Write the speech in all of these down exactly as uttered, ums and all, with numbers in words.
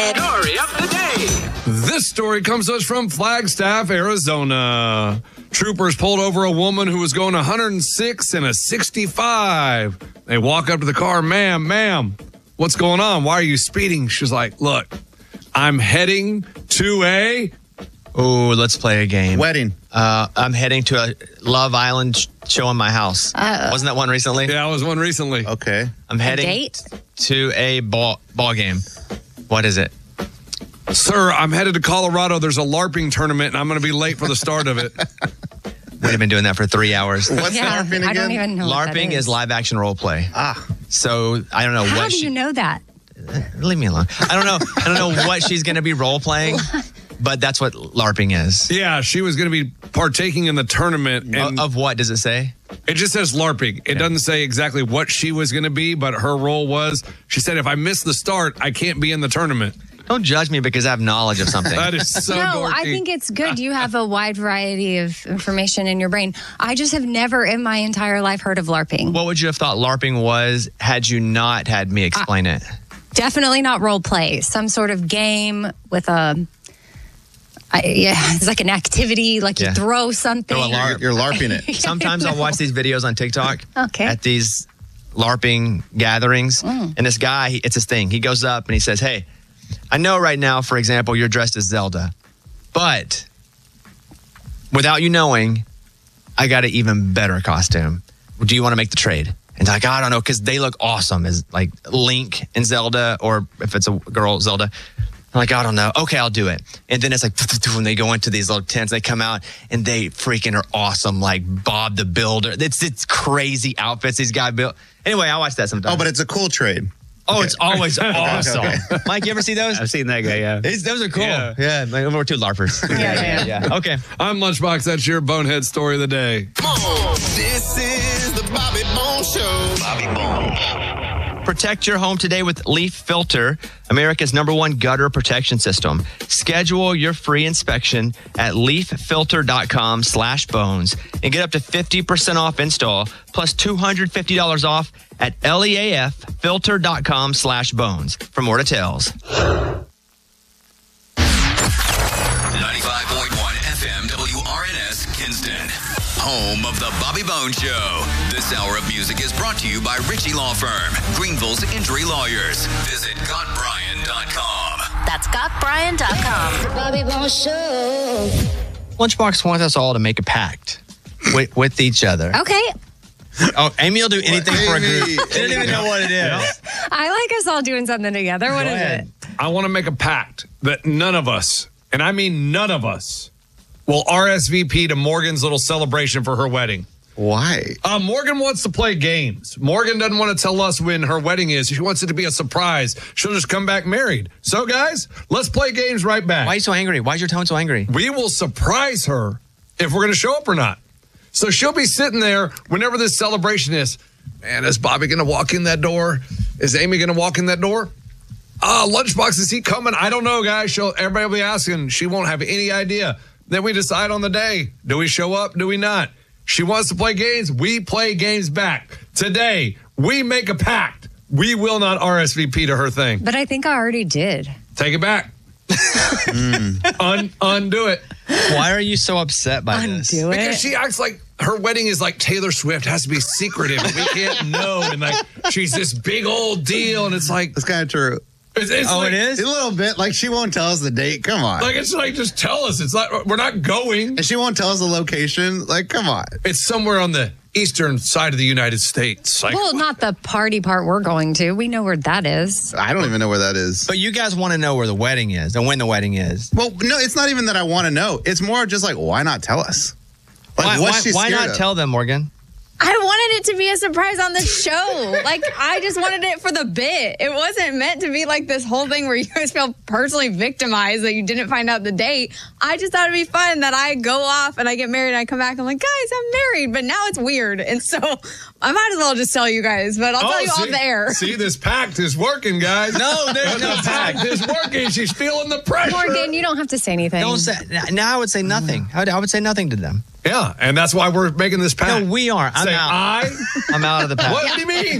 Story of the day. This story comes to us from Flagstaff, Arizona. Troopers pulled over a woman who was going one hundred six in a sixty-five. They walk up to the car. Ma'am, ma'am, what's going on? Why are you speeding? She's like, look, I'm heading to a... Oh, let's play a game. Wedding. Uh, I'm heading to a Love Island sh- show in my house. Uh, Wasn't that one recently? Yeah, I was one recently. Okay. I'm heading date? to a ball ball game. What is it? Sir, I'm headed to Colorado. There's a LARPing tournament, and I'm going to be late for the start of it. We've been doing that for three hours. What's yeah, LARPing again? I don't even know what that LARPing is. is live action role play. Ah. So I don't know How what do she. you know that? Leave me alone. I don't know. I don't know what she's going to be role playing, but that's what LARPing is. Yeah, she was going to be partaking in the tournament. O- And of what does it say? it just says LARPing. It doesn't say exactly what she was going to be, but her role was, she said, if I miss the start, I can't be in the tournament. Don't judge me because I have knowledge of something. That is so no, dorky. I think it's good. You have a wide variety of information in your brain. I just have never in my entire life heard of LARPing. What would you have thought LARPing was had you not had me explain it? Definitely not role play. Some sort of game with a, I, yeah, it's like an activity, like Yeah. you throw something. Throw a LARP. You're LARPing it. Sometimes I'll watch these videos on TikTok Okay. at these LARPing gatherings. Mm. And this guy, he, it's his thing. He goes up and he says, hey, I know right now, for example, you're dressed as Zelda, but without you knowing, I got an even better costume. Do you want to make the trade? And they're like, I don't know, because they look awesome as like Link and Zelda, or if it's a girl, Zelda. I'm like, I don't know. Okay, I'll do it. And then it's like, when they go into these little tents, they come out and they freaking are awesome, like Bob the Builder. It's it's crazy outfits these guys built. Anyway, I watch that sometimes. Oh, but it's a cool trade. Oh, Okay. it's always awesome. okay. Mike, you ever see those? I've seen that guy, yeah. It's, those are cool. Yeah. Yeah, like, we're two LARPers. Yeah, yeah, yeah. Okay. I'm Lunchbox. That's your bonehead story of the day. This is the Bobby Bones Show. Bobby Bones. Protect your home today with Leaf Filter, America's number one gutter protection system. Schedule your free inspection at leaffilter.com slash bones and get up to fifty percent off install plus two hundred fifty dollars off at leaffilter.com slash bones. For more details. ninety-five point one F M W R N S Kinston. Home of the Bobby Bones Show. This hour of music is brought to you by Ritchie Law Firm, Greenville's injury lawyers. Visit got brian dot com. That's got brian dot com. Bobby Bones Show. Lunchbox wants us all to make a pact with, with each other. Okay. Oh, Amy will do anything for a group. Amy? She didn't even know what it is. I like us all doing something together. What Go is ahead. it? I want to make a pact that none of us, and I mean none of us, will R S V P to Morgan's little celebration for her wedding. Why? Uh, Morgan wants to play games. Morgan doesn't want to tell us when her wedding is. She wants it to be a surprise. She'll just come back married. So, guys, let's play games right back. Why are you so angry? Why is your tone so angry? We will surprise her if we're going to show up or not. So she'll be sitting there whenever this celebration is. Man, is Bobby going to walk in that door? Is Amy going to walk in that door? Uh, Lunchbox, is he coming? I don't know, guys. She'll, everybody will be asking. She won't have any idea. Then we decide on the day. Do we show up? Do we not? She wants to play games. We play games back. Today, we make a pact. We will not R S V P to her thing. But I think I already did. Take it back. mm. Un- undo it. Why are you so upset by this? Undo Because it. she acts like her wedding is like Taylor Swift, has to be secretive. And we can't know. And like, she's this big old deal. And it's like, That's kind of true. it's, it's Oh, like, it is? A little bit. Like, she won't tell us the date. Come on. Like, it's like, just tell us. It's like, we're not going. And she won't tell us the location. Like, come on. It's somewhere on the eastern side of the United States. Like, Well, not the party part we're going to. We know where that is. I don't even know where that is. But you guys want to know where the wedding is and when the wedding is. Well, no, it's not even that I want to know. It's more just like, why not tell us? Like, Why, what's why, she why scared not of? tell them, Morgan? I wanted it to be a surprise on the show. Like, I just wanted it for the bit. It wasn't meant to be like this whole thing where you guys feel personally victimized that you didn't find out the date. I just thought it'd be fun that I go off and I get married and I come back and I'm like, guys, I'm married. But now it's weird. And so I might as well just tell you guys, but I'll tell you see, off the air. See, this pact is working, guys. No, there's no The pact is working. She's feeling the pressure. Morgan, you don't have to say anything. Don't say. Now I would say nothing. I would, I would say nothing to them. Yeah, and that's why we're making this pact. No, we are. I'm Say, out. I? I'm out of the pack. What do you mean?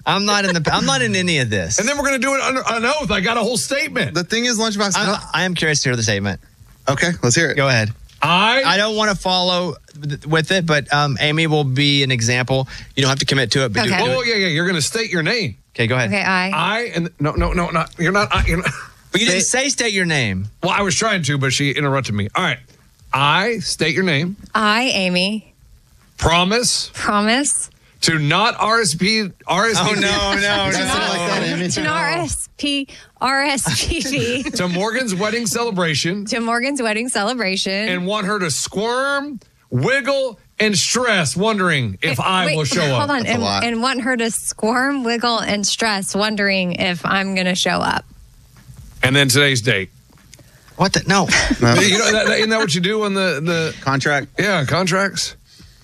I'm not in the. I'm not in any of this. And then we're going to do it under an oath. I got a whole statement. The thing is, Lunchbox. I'm, I am curious to hear the statement. Okay, let's hear it. Go ahead. I I don't want to follow th- with it, but um, Amy will be an example. You don't have to commit to it, but Okay. do, do Oh, it. yeah, yeah. You're going to state your name. Okay, go ahead. Okay, I. I and no, no, no, not you're not. I, you're not. But you didn't say state your name. Well, I was trying to, but she interrupted me. All right. I state your name. I, Amy, Promise promise to not R S P R S V P Oh no, no, You gotta say it no. like that, Amy. to R S P R S P V to Morgan's wedding celebration to Morgan's wedding celebration. and want her to squirm, wiggle, and stress, wondering if I Wait, will show up. Hold on, a and, lot. and want her to squirm, wiggle, and stress, wondering if I'm going to show up. And then today's date. What the? No. No. You know, that, that, isn't that what you do on the, the Contract. yeah, contracts?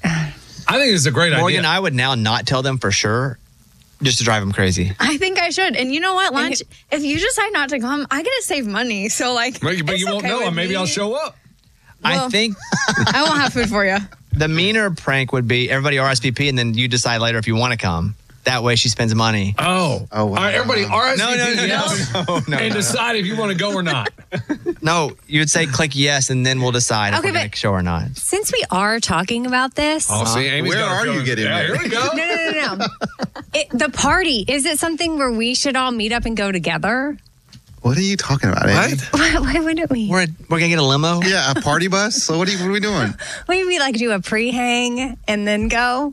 I think it's a great Morgan, idea. I would now not tell them for sure, just to drive them crazy. I think I should. And you know what, Lunch? If you decide not to come, I get to save money. So, like, but but it's you won't okay know, with and maybe me. I'll show up. I Well- think I won't have food for you. the meaner prank would be everybody R S V P, and then you decide later if you want to come. That way, she spends money. Oh. Oh, wow. All right, everybody R S V P No, no, no, yes, no, no, no, and no. decide if you want to go or not. No, you would say click yes, and then we'll decide if Okay, we're going but- to show or not. Since we are talking about this, Oh, see, Amy's Where got her are you feelings. getting yeah, there? Here we go. no, no, no, no. it, the party, is it something where we should all meet up and go together? What are you talking about, Amy? What? Why, why wouldn't we? We're we're gonna get a limo. Yeah, a party bus. So what are, you, what are we doing? Maybe like do a pre-hang and then go?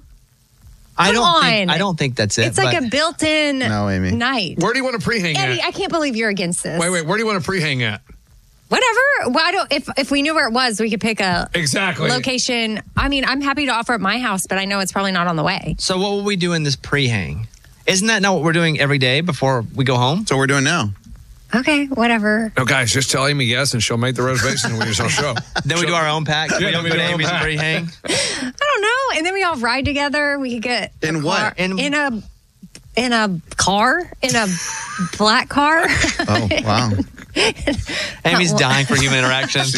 I Come don't think on. I don't think that's it. It's like but a built-in No, Amy. night. Where do you want to pre-hang Eddie, at? I can't believe you're against this. Wait, wait. Where do you want to pre-hang at? Whatever. Why don't if if we knew where it was, we could pick a Exactly. location. I mean, I'm happy to offer at my house, but I know it's probably not on the way. So what will we do in this pre-hang? Isn't that not what we're doing every day before we go home? So we're doing now. Okay, whatever. No, guys, just tell Amy yes, and she'll make the reservation when you're on show. Then we do our own pack. Yeah, we don't we go do to our own Amy's pack. pre-hang. I don't know. And then we all ride together. We could get a In what? car- In- in a in a car in a black car. Oh, wow. Amy's dying for human interaction.